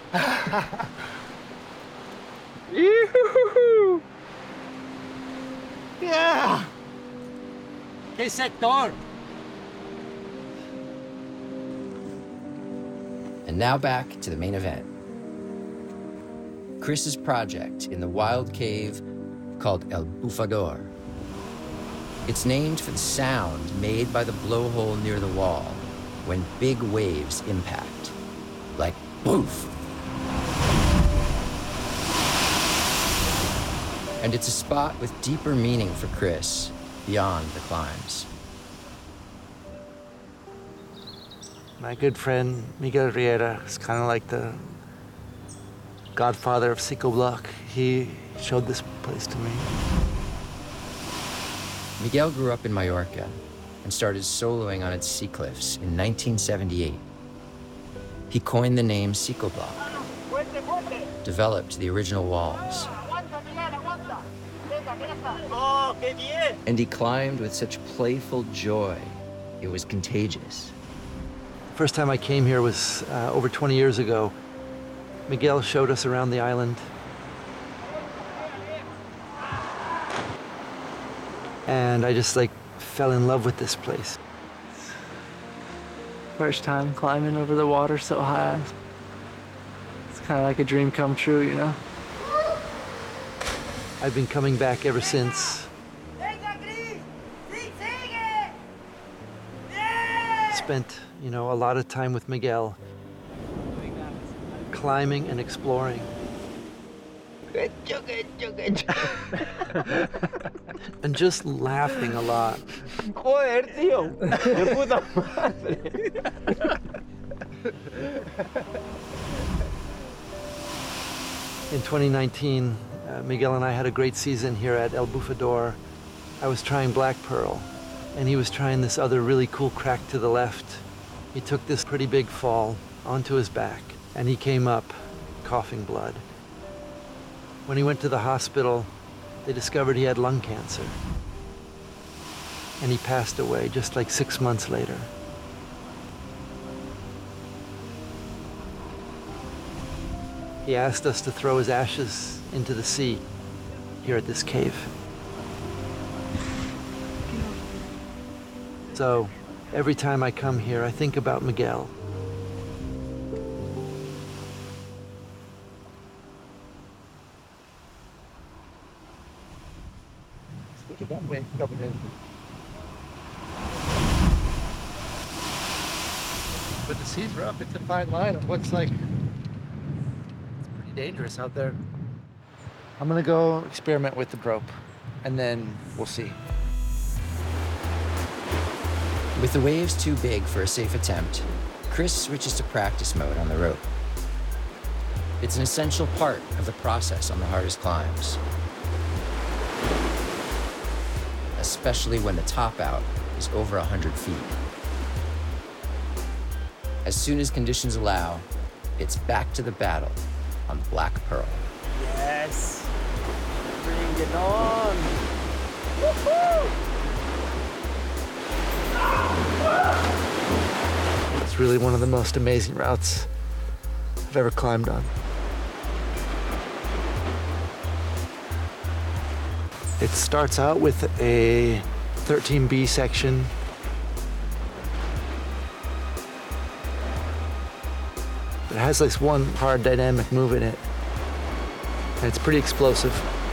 Yoo-hoo-hoo. Yeah! ¿Qué sector? And now back to the main event. Chris's project in the wild cave called El Bufador. It's named for the sound made by the blowhole near the wall when big waves impact, like boof. And it's a spot with deeper meaning for Chris beyond the climbs. My good friend Miguel Riera is kind of like the godfather of Ciclobloc. He showed this place to me. Miguel grew up in Mallorca and started soloing on its sea cliffs in 1978. He coined the name Ciclobloc, developed the original walls, and he climbed with such playful joy, it was contagious. First time I came here was over 20 years ago. Miguel showed us around the island. And I just fell in love with this place. First time climbing over the water so high. It's kind of like a dream come true, you know? I've been coming back ever since. Spent, a lot of time with Miguel, climbing and exploring. And just laughing a lot. Joder, tío. ¡Qué puta madre! In 2019, Miguel and I had a great season here at El Bufador. I was trying Black Pearl, and he was trying this other really cool crack to the left. He took this pretty big fall onto his back, and he came up coughing blood. When he went to the hospital, they discovered he had lung cancer. And he passed away just 6 months later. He asked us to throw his ashes into the sea here at this cave. So every time I come here, I think about Miguel. But the seas are up. It's a fine line of what's it's pretty dangerous out there. I'm gonna go experiment with the rope, and then we'll see. With the waves too big for a safe attempt, Chris switches to practice mode on the rope. It's an essential part of the process on the hardest climbs, especially when the top out is over 100 feet. As soon as conditions allow, it's back to the battle on Black Pearl. Yes! Bring it on! Woohoo! It's really one of the most amazing routes I've ever climbed on. It starts out with a 13B section. It has one hard dynamic move in it, and it's pretty explosive.